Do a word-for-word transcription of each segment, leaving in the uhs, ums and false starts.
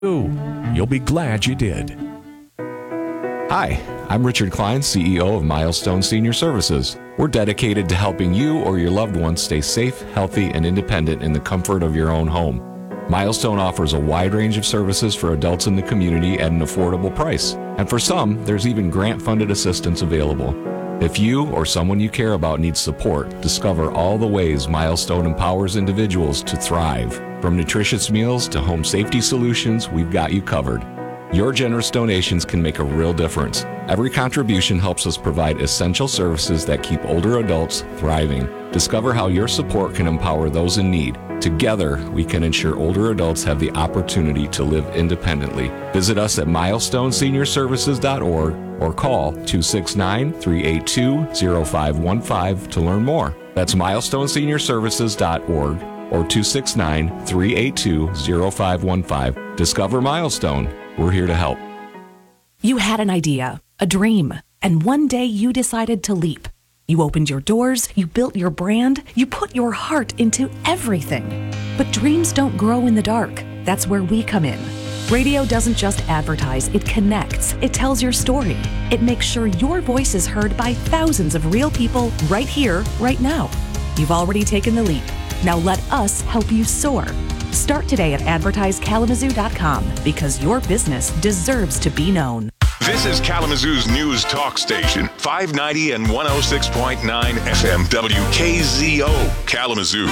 You'll be glad you did. Hi, I'm Richard Klein, C E O of Milestone Senior Services. We're dedicated to helping you or your loved ones stay safe, healthy, and independent in the comfort of your own home. Milestone offers a wide range of services for adults in the community at an affordable price. And for some, there's even grant-funded assistance available. If you or someone you care about needs support, discover all the ways Milestone empowers individuals to thrive. From nutritious meals to home safety solutions, we've got you covered. Your generous donations can make a real difference. Every contribution helps us provide essential services that keep older adults thriving. Discover how your support can empower those in need. Together, we can ensure older adults have the opportunity to live independently. Visit us at milestone senior services dot org or call two six nine, three eight two, zero five one five to learn more. That's milestone senior services dot org or two six nine, three eight two, zero five one five. Discover Milestone. We're here to help. You had an idea, a dream, and one day you decided to leap. You opened your doors, you built your brand, you put your heart into everything. But dreams don't grow in the dark. That's where we come in. Radio doesn't just advertise, it connects. It tells your story. It makes sure your voice is heard by thousands of real people right here, right now. You've already taken the leap. Now let us help you soar. Start today at advertise kalamazoo dot com because your business deserves to be known. This is Kalamazoo's news talk station, five ninety and one oh six point nine F M W K Z O, Kalamazoo.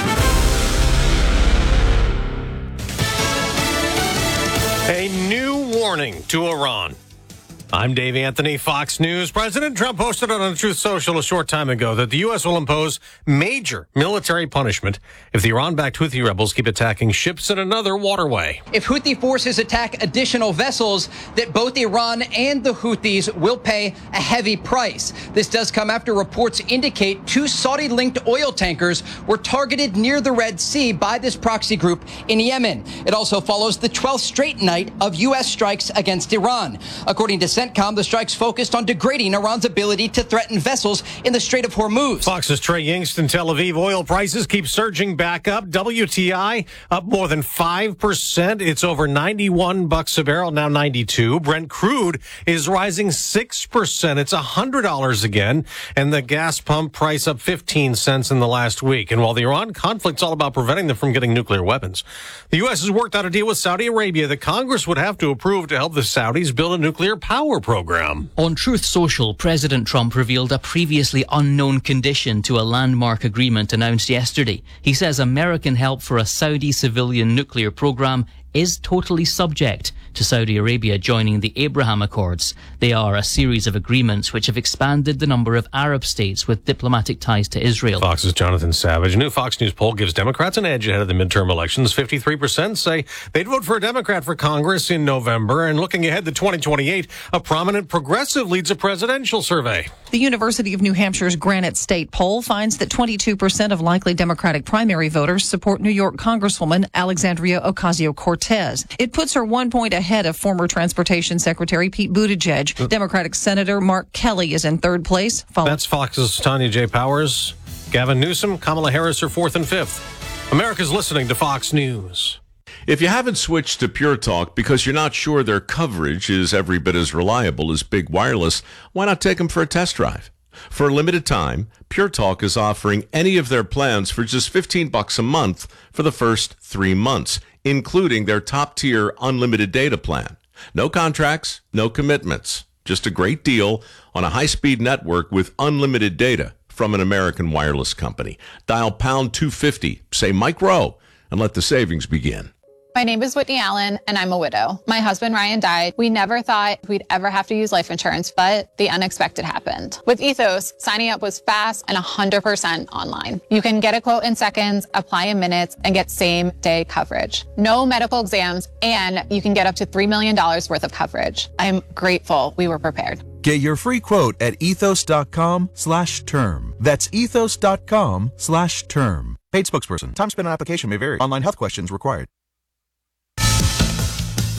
A new warning to Iran. I'm Dave Anthony, Fox News. President Trump posted on Truth Social a short time ago that the U S will impose major military punishment if the Iran-backed Houthi rebels keep attacking ships in another waterway. If Houthi forces attack additional vessels, that both Iran and the Houthis will pay a heavy price. This does come after reports indicate two Saudi-linked oil tankers were targeted near the Red Sea by this proxy group in Yemen. It also follows the twelfth straight night of U S strikes against Iran. According to CENTCOM, the strikes focused on degrading Iran's ability to threaten vessels in the Strait of Hormuz. Fox's Trey Yingst in Tel Aviv. Oil prices keep surging back up. W T I up more than five percent. It's over ninety-one bucks a barrel, now ninety-two. Brent crude is rising six percent. It's one hundred dollars again. And the gas pump price up fifteen cents in the last week. And while the Iran conflict's all about preventing them from getting nuclear weapons, the U S has worked out a deal with Saudi Arabia that Congress would have to approve to help the Saudis build a nuclear power program. On Truth Social, President Trump revealed a previously unknown condition to a landmark agreement announced yesterday. He says American help for a Saudi civilian nuclear program is totally subject to Saudi Arabia joining the Abraham Accords. They are a series of agreements which have expanded the number of Arab states with diplomatic ties to Israel. Fox's Jonathan Savage. A new Fox News poll gives Democrats an edge ahead of the midterm elections. fifty-three percent say they'd vote for a Democrat for Congress in November. And looking ahead to twenty twenty-eight, a prominent progressive leads a presidential survey. The University of New Hampshire's Granite State poll finds that twenty-two percent of likely Democratic primary voters support New York Congresswoman Alexandria Ocasio-Cortez. It puts her one point ahead of former Transportation Secretary Pete Buttigieg. Democratic Senator Mark Kelly is in third place. That's Fox's Tanya J. Powers. Gavin Newsom, Kamala Harris are fourth and fifth. America's listening to Fox News. If you haven't switched to Pure Talk because you're not sure their coverage is every bit as reliable as Big Wireless, why not take them for a test drive? For a limited time, Pure Talk is offering any of their plans for just fifteen bucks a month for the first three months, including their top-tier unlimited data plan. No contracts, no commitments. Just a great deal on a high-speed network with unlimited data from an American wireless company. Dial pound two fifty, say Mike Rowe, and let the savings begin. My name is Whitney Allen, and I'm a widow. My husband, Ryan, died. We never thought we'd ever have to use life insurance, but the unexpected happened. With Ethos, signing up was fast and one hundred percent online. You can get a quote in seconds, apply in minutes, and get same-day coverage. No medical exams, and you can get up to three million dollars worth of coverage. I'm grateful we were prepared. Get your free quote at ethos.com slash term. That's ethos.com slash term. Paid spokesperson. Time spent on application may vary. Online health questions required.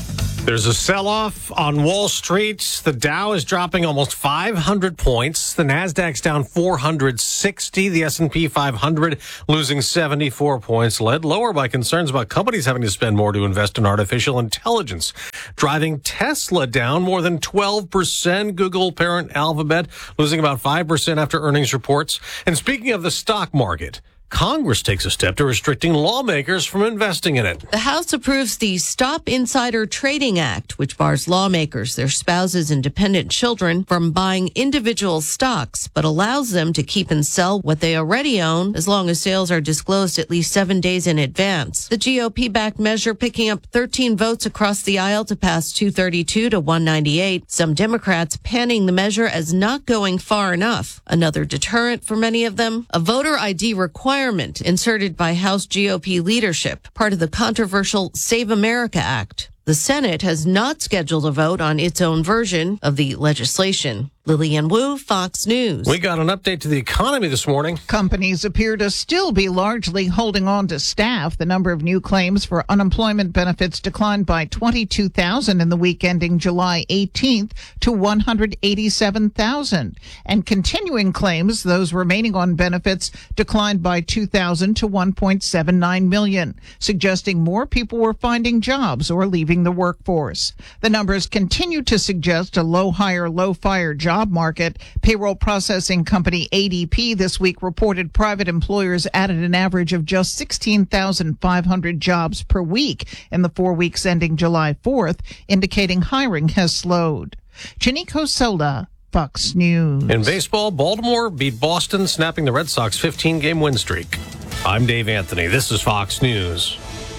There's a sell-off on Wall Street. The Dow is dropping almost five hundred points. The Nasdaq's down four hundred sixty. The S and P five hundred losing seventy-four points, led lower by concerns about companies having to spend more to invest in artificial intelligence, driving Tesla down more than twelve percent. Google parent Alphabet losing about five percent after earnings reports. And speaking of the stock market, Congress takes a step to restricting lawmakers from investing in it. The House approves the Stop Insider Trading Act, which bars lawmakers, their spouses, and dependent children from buying individual stocks, but allows them to keep and sell what they already own as long as sales are disclosed at least seven days in advance. The G O P-backed measure picking up thirteen votes across the aisle to pass two thirty-two to one ninety-eight. Some Democrats panning the measure as not going far enough. Another deterrent for many of them, a voter I D requirement inserted by House G O P leadership, part of the controversial Save America Act. The Senate has not scheduled a vote on its own version of the legislation. Lillian Wu, Fox News. We got an update to the economy this morning. Companies appear to still be largely holding on to staff. The number of new claims for unemployment benefits declined by twenty-two thousand in the week ending July eighteenth to one hundred eighty-seven thousand. And continuing claims, those remaining on benefits, declined by two thousand to one point seven nine million, suggesting more people were finding jobs or leaving the workforce. The numbers continue to suggest a low hire, low fire job market. Payroll processing company A D P this week reported private employers added an average of just sixteen thousand five hundred jobs per week in the four weeks ending July fourth, indicating hiring has slowed. Chinico Sola, Fox News. In baseball, Baltimore beat Boston, snapping the Red Sox fifteen-game win streak. I'm Dave Anthony. This is Fox News.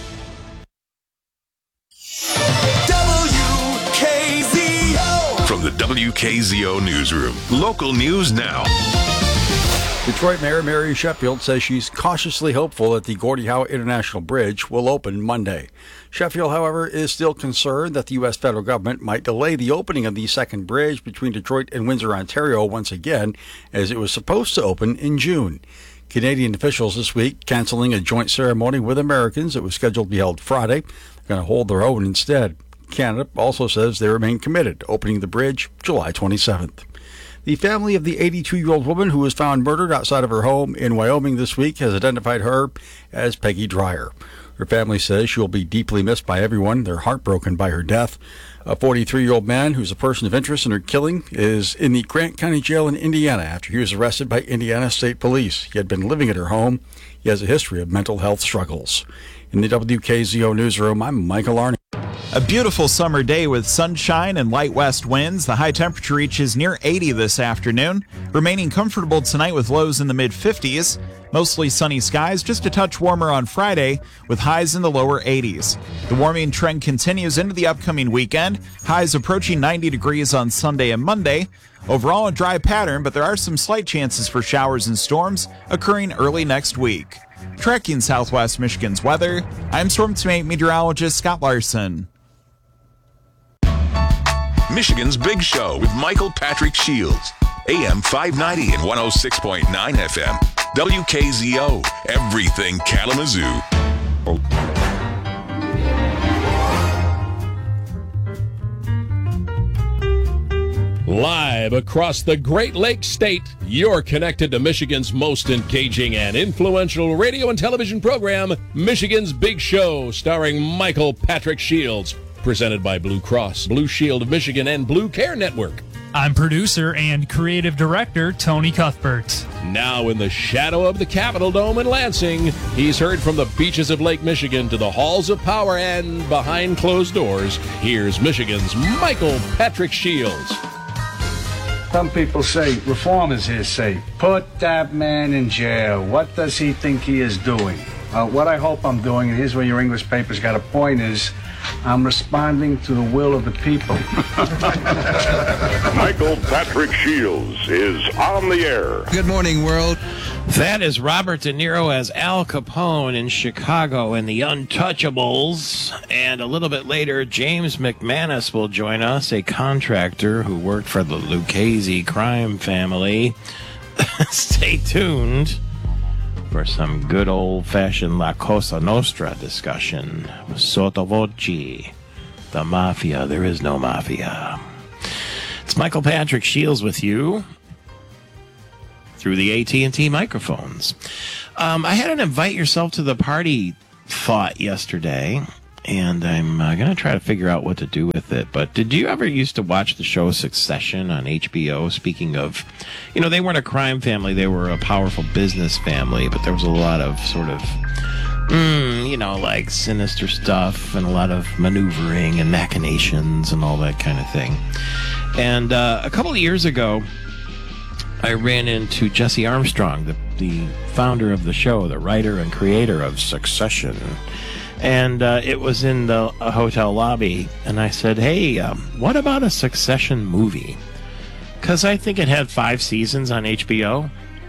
From the W K Z O Newsroom, local news now. Detroit Mayor Mary Sheffield says she's cautiously hopeful that the Gordie Howe International Bridge will open Monday. Sheffield, however, is still concerned that the U S federal government might delay the opening of the second bridge between Detroit and Windsor, Ontario once again, as it was supposed to open in June. Canadian officials this week canceling a joint ceremony with Americans that was scheduled to be held Friday. They're going to hold their own instead. Canada also says they remain committed to opening the bridge July twenty-seventh. The family of the eighty-two-year-old woman who was found murdered outside of her home in Wyoming this week has identified her as Peggy Dreyer. Her family says she will be deeply missed by everyone. They're heartbroken by her death. A forty-three-year-old man who's a person of interest in her killing is in the Grant County Jail in Indiana after he was arrested by Indiana State Police. He had been living at her home. He has a history of mental health struggles. In the W K Z O Newsroom, I'm Michael Arney. A beautiful summer day with sunshine and light west winds. The high temperature reaches near eighty this afternoon, remaining comfortable tonight with lows in the mid fifties. Mostly sunny skies, just a touch warmer on Friday with highs in the lower eighties. The warming trend continues into the upcoming weekend, highs approaching ninety degrees on Sunday and Monday. Overall a dry pattern, but there are some slight chances for showers and storms occurring early next week. Tracking Southwest Michigan's weather, I'm Storm Team meteorologist Scott Larson. Michigan's Big Show with Michael Patrick Shields. A M five ninety and one oh six point nine F M. W K Z O. Everything Kalamazoo. Live across the Great Lakes State, you're connected to Michigan's most engaging and influential radio and television program, Michigan's Big Show, starring Michael Patrick Shields. Presented by Blue Cross, Blue Shield of Michigan, and Blue Care Network. I'm producer and creative director Tony Cuthbert. Now in the shadow of the Capitol Dome in Lansing, he's heard from the beaches of Lake Michigan to the halls of power and behind closed doors. Here's Michigan's Michael Patrick Shields. Some people say reform is hearsay. Put that man in jail. What does he think he is doing? Uh, what I hope I'm doing, and here's where your English paper's got a point, is I'm responding to the will of the people. Michael Patrick Shields is on the air. Good morning, world. That is Robert De Niro as Al Capone in Chicago in The Untouchables. And a little bit later, James McManus will join us, a contractor who worked for the Lucchese crime family. Stay tuned for some good old-fashioned La Cosa Nostra discussion with Sottovoce. The mafia. There is no mafia. It's Michael Patrick Shields with you through the A T and T microphones. Um, I had an invite yourself to the party thought yesterday, and I'm uh, going to try to figure out what to do with it. But did you ever used to watch the show Succession on H B O? Speaking of, you know, they weren't a crime family. They were a powerful business family, but there was a lot of sort of, mm, you know, like sinister stuff and a lot of maneuvering and machinations and all that kind of thing. And uh, a couple of years ago, I ran into Jesse Armstrong, the, the founder of the show, the writer and creator of Succession. And uh, it was in the a hotel lobby. And I said, hey, um, what about a Succession movie? Because I think it had five seasons on H B O.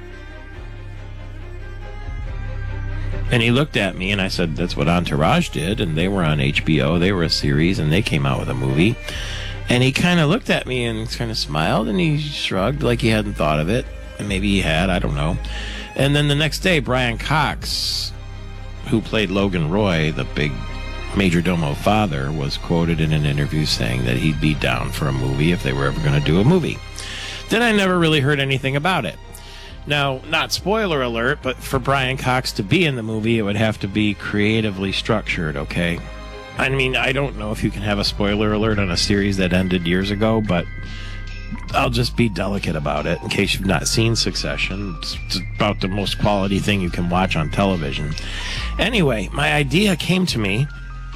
And he looked at me and I said, that's what Entourage did. And they were on H B O. They were a series and they came out with a movie. And he kind of looked at me and kind of smiled and he shrugged like he hadn't thought of it. And maybe he had, I don't know. And then the next day, Brian Cox, who played Logan Roy, the big Major Domo father, was quoted in an interview saying that he'd be down for a movie if they were ever going to do a movie. Then I never really heard anything about it. Now, not spoiler alert, but for Brian Cox to be in the movie, it would have to be creatively structured, okay? I mean, I don't know if you can have a spoiler alert on a series that ended years ago, but I'll just be delicate about it in case you've not seen Succession. It's about the most quality thing you can watch on television. Anyway, my idea came to me.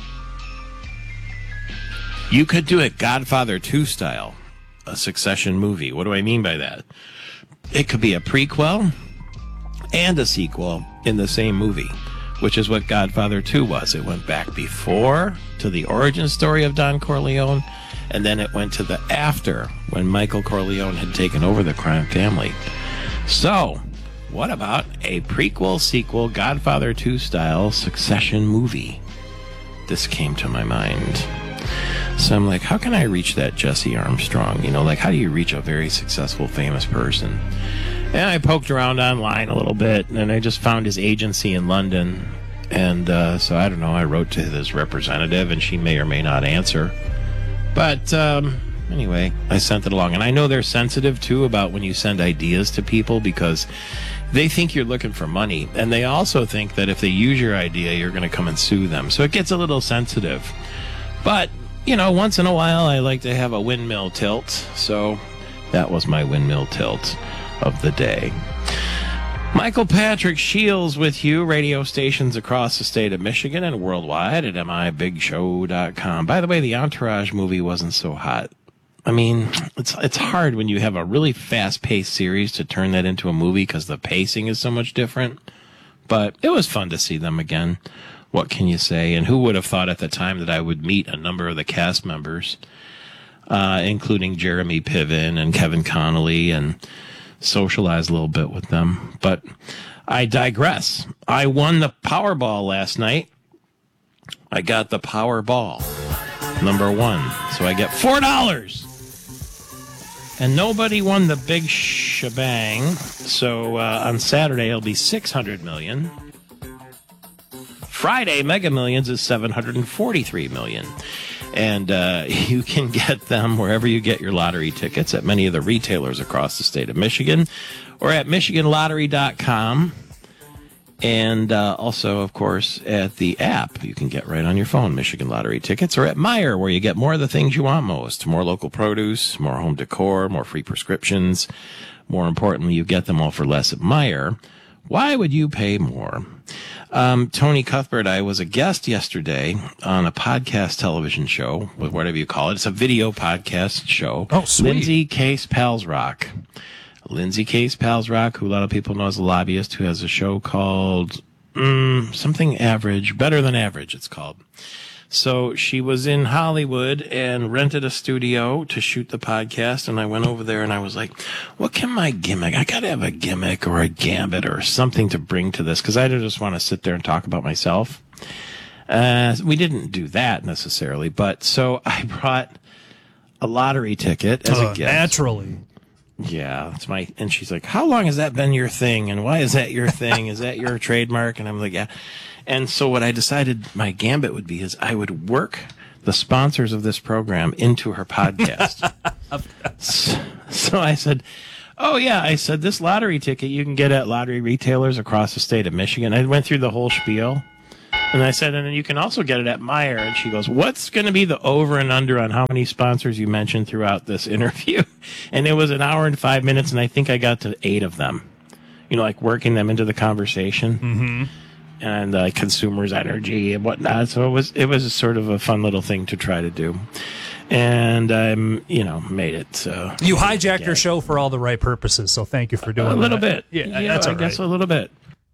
You could do it Godfather two style, a Succession movie. What do I mean by that? It could be a prequel and a sequel in the same movie, which is what Godfather two was. It went back before to the origin story of Don Corleone, and then it went to the after when Michael Corleone had taken over the crime family. So, what about a prequel, sequel, Godfather two style Succession movie? This came to my mind. So I'm like, how can I reach that Jesse Armstrong? You know, like, how do you reach a very successful, famous person? And I poked around online a little bit, and I just found his agency in London. And uh, so, I don't know, I wrote to his representative, and she may or may not answer. But um, anyway, I sent it along. And I know they're sensitive, too, about when you send ideas to people because they think you're looking for money. And they also think that if they use your idea, you're going to come and sue them. So it gets a little sensitive. But, you know, once in a while, I like to have a windmill tilt. So that was my windmill tilt of the day. Michael Patrick Shields with you, radio stations across the state of Michigan and worldwide at M I Big Show dot com. By the way, the Entourage movie wasn't so hot. I mean, it's it's hard when you have a really fast-paced series to turn that into a movie because the pacing is so much different. But it was fun to see them again. What can you say? And who would have thought at the time that I would meet a number of the cast members, uh, including Jeremy Piven and Kevin Connolly, and socialize a little bit with them. But I digress. I won the Powerball last night. I got the Powerball, number one. So I get four dollars. And nobody won the big shebang. So uh, on Saturday, it'll be six hundred million dollars. Friday, Mega Millions is seven hundred forty-three million dollars. And uh, you can get them wherever you get your lottery tickets at many of the retailers across the state of Michigan or at Michigan Lottery dot com. And uh, also, of course, at the app you can get right on your phone, Michigan Lottery tickets, or at Meijer, where you get more of the things you want most. More local produce, more home decor, more free prescriptions. More importantly, you get them all for less at Meijer. Why would you pay more? Um, Tony Cuthbert, I was a guest yesterday on a podcast television show, whatever you call it. It's a video podcast show. Oh, sweet. Lindsay Case Pals Rock. Lindsay Case Pals Rock, who a lot of people know as a lobbyist, who has a show called mm, something average, better than average, it's called. So she was in Hollywood and rented a studio to shoot the podcast. And I went over there and I was like, what can my gimmick? I got to have a gimmick or a gambit or something to bring to this, because I don't just want to sit there and talk about myself. Uh, we didn't do that necessarily. But so I brought a lottery ticket as uh, a gift. Naturally. Yeah, that's my, and she's like, how long has that been your thing? And why is that your thing? Is that your trademark? And I'm like, yeah. And so what I decided my gambit would be is I would work the sponsors of this program into her podcast. so, so I said, oh, yeah. I said, this lottery ticket you can get at lottery retailers across the state of Michigan. I went through the whole spiel. And I said, and then you can also get it at Meijer. And she goes, what's going to be the over and under on how many sponsors you mentioned throughout this interview? And it was an hour and five minutes, and I think I got to eight of them. You know, like working them into the conversation. Mm-hmm. And uh, consumers' energy and whatnot. So it was it was sort of a fun little thing to try to do. And I'm, you know, made it. So you hijacked your show for all the right purposes, so thank you for doing that. A little bit. Yeah, yeah that's I all right. guess a little bit.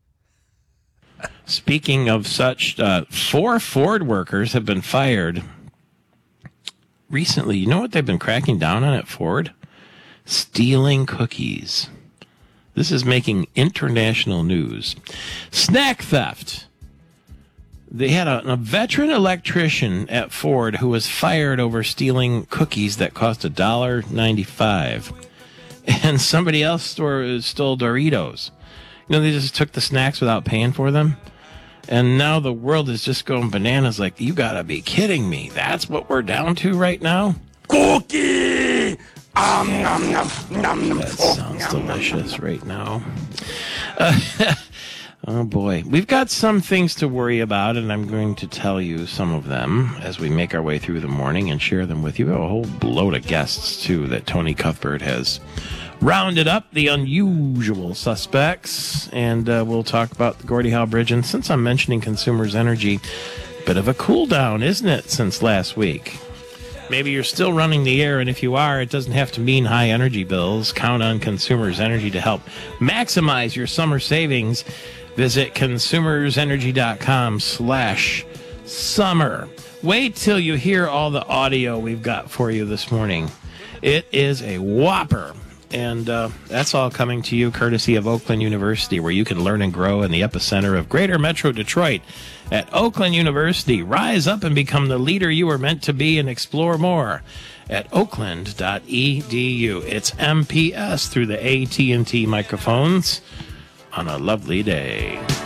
Speaking of such, uh, four Ford workers have been fired recently. You know what they've been cracking down on at Ford? Stealing cookies. This is making international news. Snack theft. They had a, a veteran electrician at Ford who was fired over stealing cookies that cost one dollar ninety-five. And somebody else stole, stole Doritos. You know, they just took the snacks without paying for them. And now the world is just going bananas like, you gotta be kidding me. That's what we're down to right now? Cookie! Um, nom, nom, nom, nom. That sounds delicious right now. Uh, oh, boy. We've got some things to worry about, and I'm going to tell you some of them as we make our way through the morning and share them with you. We have a whole load of guests, too, that Tony Cuthbert has rounded up, the unusual suspects, and uh, we'll talk about the Gordie Howe Bridge. And since I'm mentioning Consumers Energy, bit of a cool down, isn't it, since last week? Maybe you're still running the air, and if you are, it doesn't have to mean high energy bills. Count on Consumers Energy to help maximize your summer savings. Visit consumersenergy.com slash summer. Wait till you hear all the audio we've got for you this morning. It is a whopper. And uh, that's all coming to you courtesy of Oakland University, where you can learn and grow in the epicenter of Greater Metro Detroit. At Oakland University, rise up and become the leader you were meant to be and explore more at oakland dot e d u. It's M P S through the A T and T microphones on a lovely day.